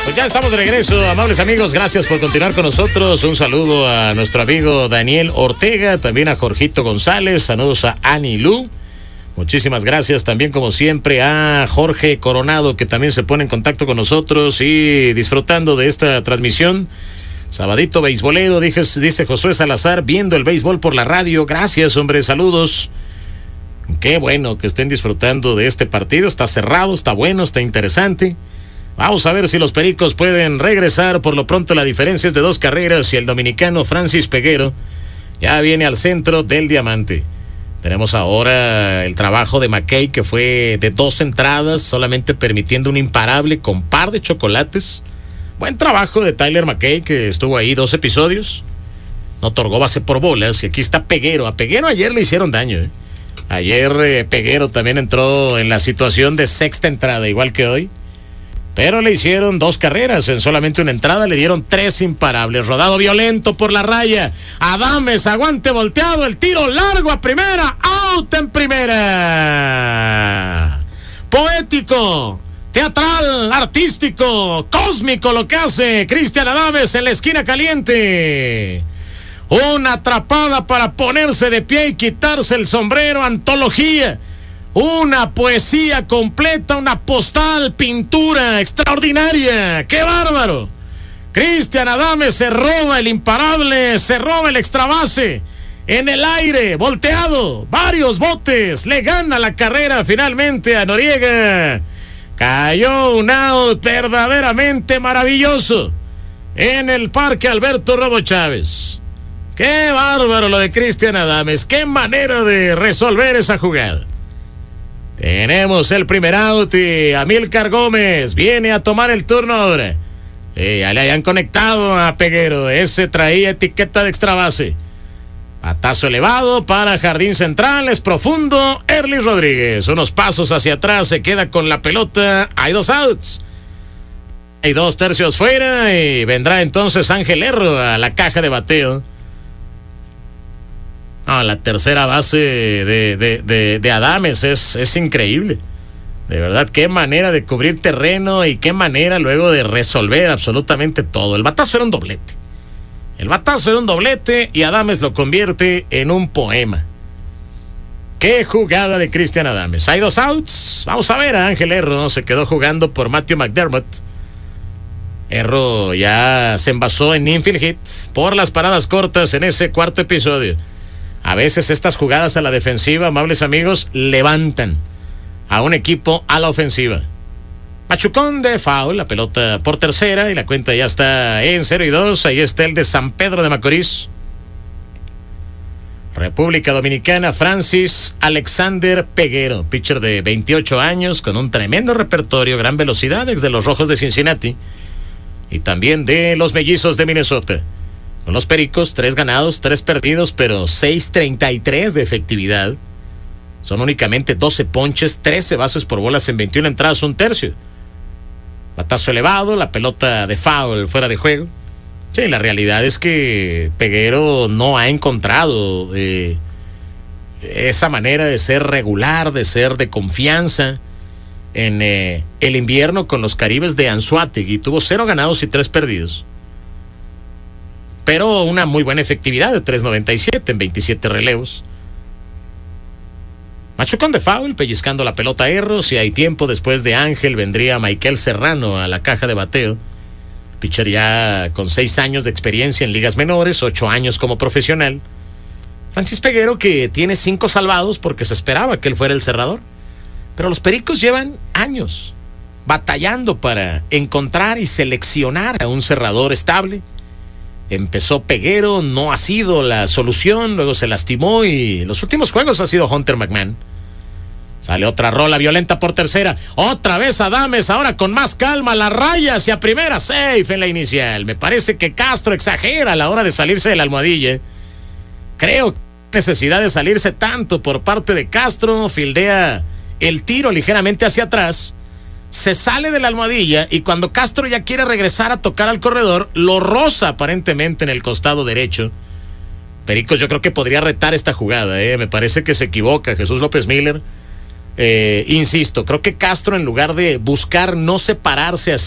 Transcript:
Pues ya estamos de regreso, amables amigos, gracias por continuar con nosotros. Un saludo a nuestro amigo Daniel Ortega, también a Jorgito González, saludos a Annie Lu. Muchísimas gracias también, como siempre, a Jorge Coronado, que también se pone en contacto con nosotros y disfrutando de esta transmisión. Sabadito beisbolero, dice Josué Salazar, viendo el béisbol por la radio. Gracias, hombre, saludos. Qué bueno que estén disfrutando de este partido. Está cerrado, está bueno, está interesante. Vamos a ver si los Pericos pueden regresar. Por lo pronto la diferencia es de 2 carreras y el dominicano Francis Peguero ya viene al centro del diamante. Tenemos ahora el trabajo de McKay, que fue de 2 entradas, solamente permitiendo un imparable con par de chocolates. Buen trabajo de Tyler McKay, que estuvo ahí 2 episodios. No otorgó base por bolas. Y aquí está Peguero. A Peguero ayer le hicieron daño. Ayer Peguero también entró en la situación de 6ª entrada, igual que hoy. Pero le hicieron 2 carreras en solamente una entrada, le dieron 3 imparables. Rodado violento por la raya. Adames, aguante volteado, el tiro largo a primera, out en primera. Poético, teatral, artístico, cósmico lo que hace Cristian Adames en la esquina caliente. Una atrapada para ponerse de pie y quitarse el sombrero, antología. Una poesía completa, una postal, pintura extraordinaria. ¡Qué bárbaro! Cristian Adames se roba el imparable, se roba el extrabase. En el aire, volteado, varios botes, le gana la carrera finalmente a Noriega. Cayó un out verdaderamente maravilloso en el Parque Alberto Robo Chávez. ¡Qué bárbaro lo de Cristian Adames! ¡Qué manera de resolver esa jugada! Tenemos el primer out y Amílcar Gómez viene a tomar el turno ahora. Ya le hayan conectado a Peguero. Ese traía etiqueta de extra base. Batazo elevado para jardín central. Es profundo. Erly Rodríguez. Unos pasos hacia atrás. Se queda con la pelota. Hay 2 outs. Hay 2 tercios fuera. Y vendrá entonces Ángel Erro a la caja de bateo. No, la tercera base de Adames es increíble. De verdad, qué manera de cubrir terreno y qué manera luego de resolver absolutamente todo. El batazo era un doblete. Y Adames lo convierte en un poema. Qué jugada de Cristian Adames. Hay 2 outs. Vamos a ver a Ángel Erro. Se quedó jugando por Matthew McDermott. Erro ya se envasó en infield hit por las paradas cortas en ese 4º episodio. A veces estas jugadas a la defensiva, amables amigos, levantan a un equipo a la ofensiva. Machucón de foul, la pelota por tercera y la cuenta ya está en 0-2. Ahí está el de San Pedro de Macorís. República Dominicana, Francis Alexander Peguero, pitcher de 28 años con un tremendo repertorio, gran velocidad, ex de los Rojos de Cincinnati y también de los Mellizos de Minnesota. Con los Pericos, 3 ganados, 3 perdidos, pero 6.33 de efectividad. Son únicamente 12 ponches, 13 bases por bolas en 21 entradas, 1/3. Batazo elevado, la pelota de foul fuera de juego. Sí, la realidad es que Peguero no ha encontrado esa manera de ser regular, de ser de confianza. En el invierno con los Caribes de Anzoátegui tuvo 0 ganados y 3 perdidos. Pero una muy buena efectividad de 3.97 en 27 relevos. Machucón de foul, pellizcando la pelota a Erro. Si hay tiempo, después de Ángel vendría Michael Serrano a la caja de bateo. Pitcher ya con 6 años de experiencia en ligas menores, 8 años como profesional. Francis Peguero, que tiene 5 salvados porque se esperaba que él fuera el cerrador. Pero los Pericos llevan años batallando para encontrar y seleccionar a un cerrador estable. Empezó Peguero, no ha sido la solución, luego se lastimó y los últimos juegos ha sido Hunter McMahon. Sale otra rola violenta por tercera, otra vez Adames, ahora con más calma, la raya hacia primera, safe en la inicial. Me parece que Castro exagera a la hora de salirse de la almohadilla. Creo que necesidad de salirse tanto por parte de Castro, fildea el tiro ligeramente hacia atrás. Se sale de la almohadilla y cuando Castro ya quiere regresar a tocar al corredor, lo roza aparentemente en el costado derecho. Pericos yo creo que podría retar esta jugada, me parece que se equivoca Jesús López Miller. Insisto, creo que Castro, en lugar de buscar no separarse así